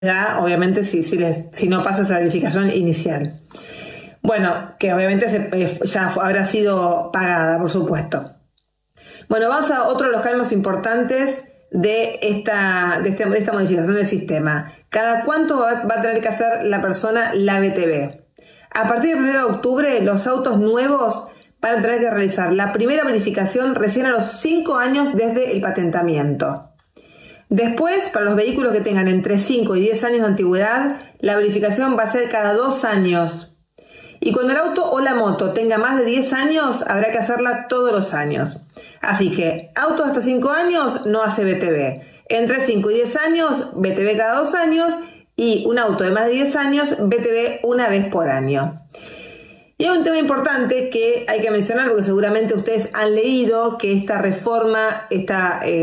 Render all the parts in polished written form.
da, obviamente, si no pasa esa verificación inicial. Bueno, que obviamente ya habrá sido pagada, por supuesto. Bueno, vamos a otro de los cambios importantes de esta modificación del sistema. ¿Cada cuánto va a tener que hacer la persona la BTV? A partir del 1 de octubre, los autos nuevos van a tener que realizar la primera verificación recién a los 5 años desde el patentamiento. Después, para los vehículos que tengan entre 5 y 10 años de antigüedad, la verificación va a ser cada 2 años. Y cuando el auto o la moto tenga más de 10 años, habrá que hacerla todos los años. Así que, autos hasta 5 años no hace BTV. Entre 5 y 10 años, BTV cada 2 años. Y un auto de más de 10 años, BTV una vez por año. Y hay un tema importante que hay que mencionar porque seguramente ustedes han leído que esta reforma, este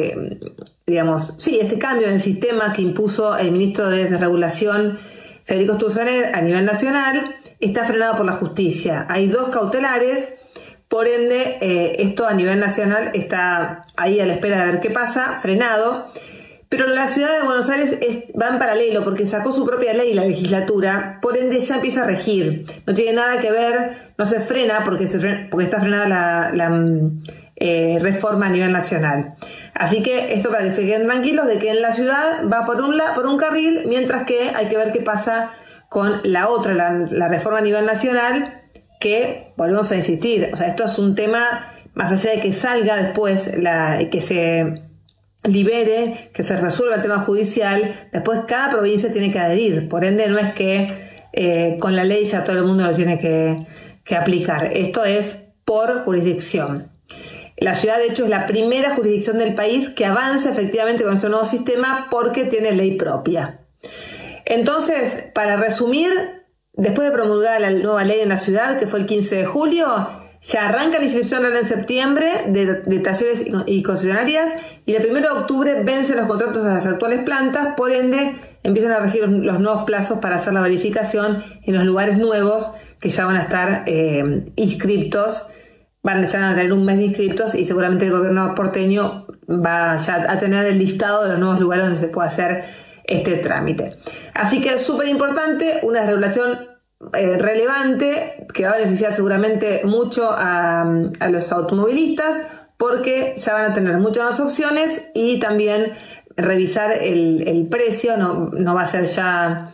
cambio en el sistema que impuso el ministro de Desregulación, Federico Sturzenegger, a nivel nacional, está frenado por la justicia. Hay 2 cautelares, por ende, esto a nivel nacional está ahí a la espera de ver qué pasa, frenado. Pero la ciudad de Buenos Aires va en paralelo porque sacó su propia ley la legislatura, por ende ya empieza a regir. No tiene nada que ver, no se frena porque está frenada la reforma a nivel nacional. Así que esto para que se queden tranquilos de que en la ciudad va por un carril, mientras que hay que ver qué pasa con la otra, la reforma a nivel nacional, que volvemos a insistir. O sea, esto es un tema, más allá de que salga después, que se libere, que se resuelva el tema judicial, después cada provincia tiene que adherir, por ende no es que con la ley ya todo el mundo lo tiene que aplicar, esto es por jurisdicción. La ciudad de hecho es la primera jurisdicción del país que avanza efectivamente con este nuevo sistema porque tiene ley propia. Entonces, para resumir, después de promulgada la nueva ley en la ciudad, que fue el 15 de julio, ya arranca la inscripción ahora en septiembre de talleres y concesionarias y el 1 de octubre vencen los contratos de las actuales plantas, por ende empiezan a regir los nuevos plazos para hacer la verificación en los lugares nuevos que ya van a estar inscriptos, van a tener un mes de inscriptos y seguramente el gobierno porteño va ya a tener el listado de los nuevos lugares donde se puede hacer este trámite. Así que es súper importante, una regulación relevante que va a beneficiar seguramente mucho a los automovilistas porque ya van a tener muchas más opciones y también revisar el precio, no va a ser ya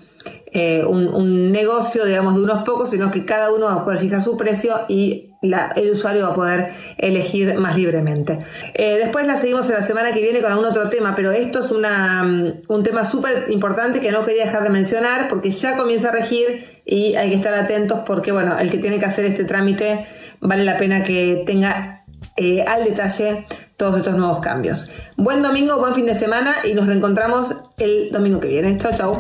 un negocio, digamos, de unos pocos, sino que cada uno va a poder fijar su precio y el usuario va a poder elegir más libremente. Después la seguimos en la semana que viene con algún otro tema, pero esto es un tema súper importante que no quería dejar de mencionar porque ya comienza a regir y hay que estar atentos porque, bueno, el que tiene que hacer este trámite vale la pena que tenga al detalle todos estos nuevos cambios. Buen domingo, buen fin de semana y nos reencontramos el domingo que viene. Chau, chau.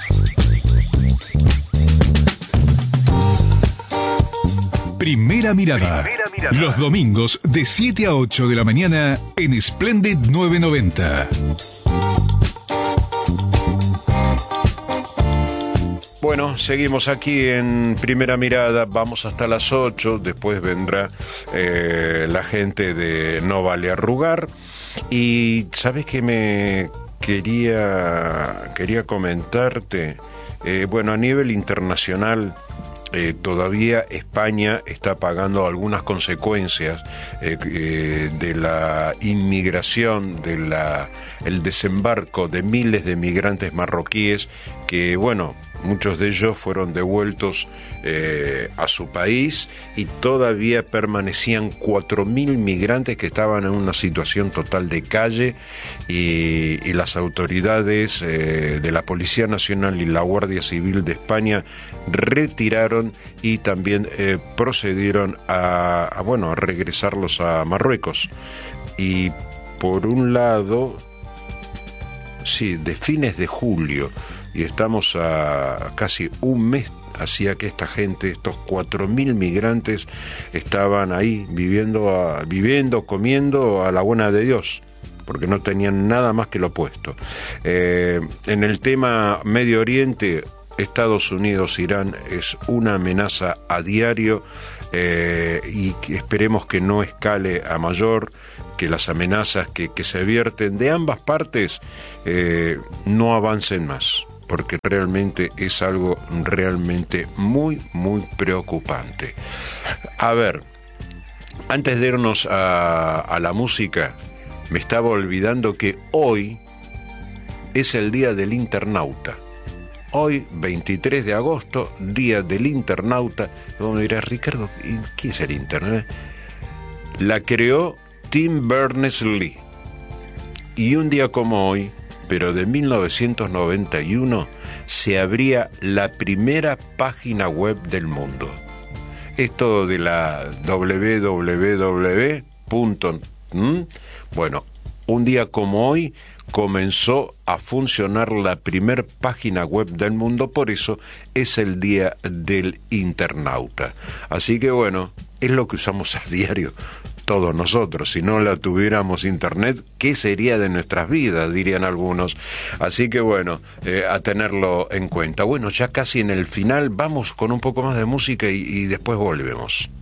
Primera mirada. Los domingos de 7 a 8 de la mañana en Splendid 990. Bueno, seguimos aquí en Primera Mirada, vamos hasta las 8, después vendrá la gente de No Vale Arrugar. Y ¿sabes qué me quería comentarte? Bueno, a nivel internacional, todavía España está pagando algunas consecuencias de la inmigración, el desembarco de miles de migrantes marroquíes que, bueno, muchos de ellos fueron devueltos a su país y todavía permanecían 4.000 migrantes que estaban en una situación total de calle y las autoridades de la Policía Nacional y la Guardia Civil de España retiraron y también procedieron a regresarlos a Marruecos. Y por un lado, sí, de fines de julio, y estamos a casi un mes hacía que esta gente, estos 4.000 migrantes, estaban ahí viviendo, comiendo a la buena de Dios, porque no tenían nada más que lo opuesto. En el tema Medio Oriente, Estados Unidos, Irán es una amenaza a diario y esperemos que no escale a mayor, que las amenazas que se vierten de ambas partes no avancen más. porque realmente es algo realmente muy, muy preocupante. A ver, antes de irnos a la música, me estaba olvidando que hoy es el Día del Internauta. Hoy, 23 de agosto, Día del Internauta. Vos me dirás, Ricardo, ¿qué es el Internet? La creó Tim Berners-Lee. Y un día como hoy, pero de 1991, se abría la primera página web del mundo. Esto de la www. Bueno, un día como hoy comenzó a funcionar la primer página web del mundo, por eso es el Día del Internauta. Así que bueno, es lo que usamos a diario todos nosotros. Si no la tuviéramos internet, ¿qué sería de nuestras vidas?, dirían algunos. Así que bueno, a tenerlo en cuenta. Bueno, ya casi en el final, vamos con un poco más de música y después volvemos.